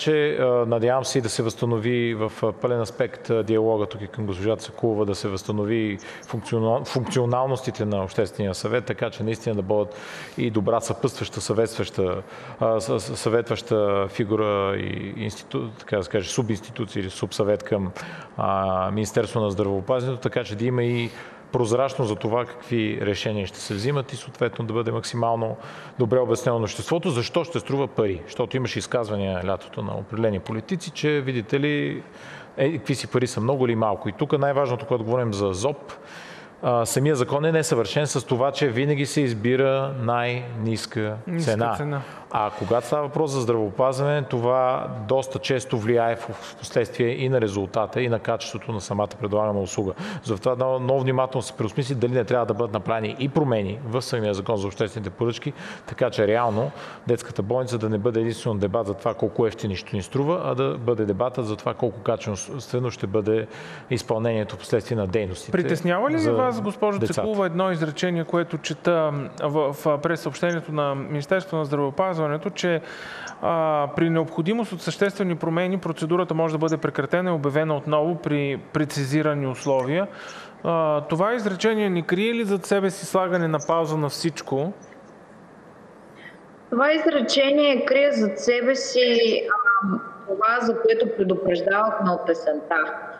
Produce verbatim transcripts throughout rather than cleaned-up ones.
че надявам се и да се възстанови в пълен аспект диалога тук и към госпожа Цакулова, да се възстанови функционал, функционалностите на Обществения съвет, така че наистина да бъдат и добра съпътстваща, съветваща, съветваща фигура и институт, така да се каже, субинституция или субсъвет към а, Министерство на здравеопазването, така че да има и прозрачно за това какви решения ще се взимат и съответно да бъде максимално добре обяснено на обществото, защо ще струва пари. Защото имаше изказвания лятото на определени политици, че видите ли, е, какви си пари са, много или малко. И тук най-важното, когато говорим за ЗОП, а, самия закон е несъвършен с това, че винаги се избира най-ниска цена. цена. А когато става въпрос за здравеопазване, това доста често влияе в последствие и на резултата, и на качеството на самата предлагана услуга. Затова много, много внимателно се преосмисли дали не трябва да бъдат направени и промени в самия закон за обществените поръчки, така че реално детската болница да не бъде единствено дебат за това колко ефтини ще ни струва, а да бъде дебатът за това колко качествено ще бъде изпълнението в последствие на дейностите. Притеснява ли ви вас, госпожо Цакулова, едно изречение, което чета в, в прес-съобщението на Министерството на здравеопазването, че а, при необходимост от съществени промени процедурата може да бъде прекратена и обявена отново при прецизирани условия. А, това изречение не крие ли зад себе си слагане на пауза на всичко? Това изречение крие зад себе си а, това, за което предупреждавахме от есента,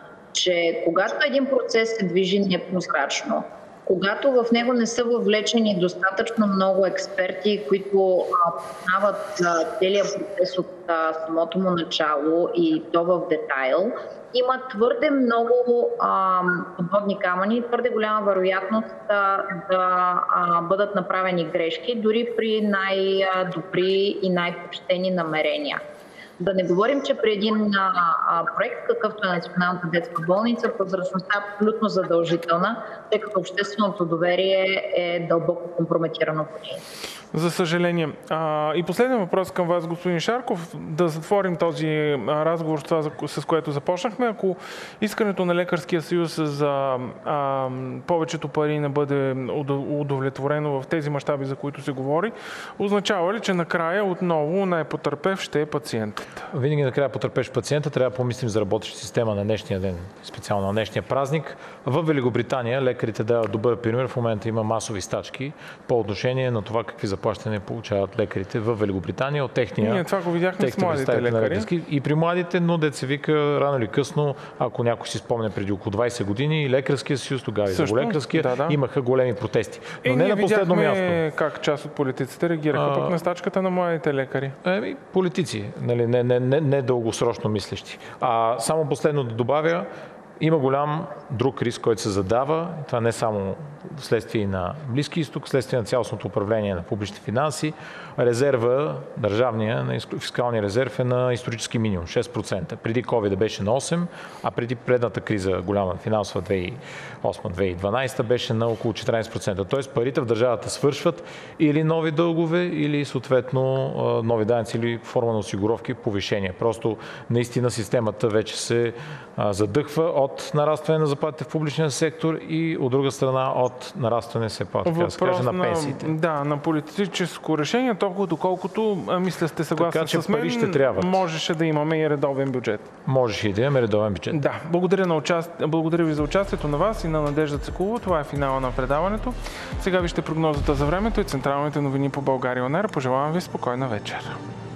че когато един процес се движи непрозрачно, когато в него не са въвлечени достатъчно много експерти, които познават целият процес от а, самото му начало и то в детайл, има твърде много а, подводни камъни и твърде голяма вероятност а, да а, бъдат направени грешки, дори при най-добри и най-почтени намерения. Да не говорим, че при един а, проект, какъвто е Националната детска болница, прозрачността е абсолютно задължителна, тъй като общественото доверие е дълбоко компрометирано по нея. За съжаление. А, и последен въпрос към вас, господин Шарков, да затворим този разговор с това, с което започнахме. Ако искането на Лекарския съюз за а, повечето пари не бъде удовлетворено в тези мащаби, за които се говори, означава ли, че накрая отново най-потърпев ще е пациентът? Винаги накрая потърпеш пациента, трябва да помислим за работеща система на днешния ден, специално на днешния празник. В Великобритания лекарите дават добър пример. В момента има масови стачки по отношение на това какви заплащане получават лекарите в Великобритания от техния. Ние това го видяхме с младите лекари. И при младите, но дет се вика рано или късно, ако някой си спомня преди около двайсет години, и Лекарския съюз, тогава и за лекарския, да, да. имаха големи протести. Но и не на последно място. Как част от политиците реагираха а, пък на стачката на младите лекари? Еми, политици, нали, не, не, не, не дългосрочно мислещи. А само последно да добавя, има голям друг риск, който се задава. Това не само вследствие на Близки изток, вследствие на цялостното управление на публичните финанси. Резерва, държавния, фискалния резерв е на исторически минимум, шест процента. Преди ковид беше на осем процента, а преди предната криза, голяма финансова две хиляди и осма - две хиляди и дванадесета, беше на около четиринадесет процента. Тоест парите в държавата свършват или нови дългове, или съответно нови данъци, или форма на осигуровки, повишения. Просто наистина системата вече се задъхва от нарастване на заплатите в публичния сектор и от друга страна от нарастване все пак, така да се каже, на пенсиите. Да, на политическо решение, толкова доколкото, мисля, сте съгласни така, с мен, можеше да имаме и редовен бюджет. Можеше и да имаме редовен бюджет. Да, благодаря, на участ... благодаря ви за участието на вас и на Надежда Цакулова. Това е финала на предаването. Сега вижте прогнозата за времето и централните новини по България ОНЕР. Пожелавам ви спокойна вечер.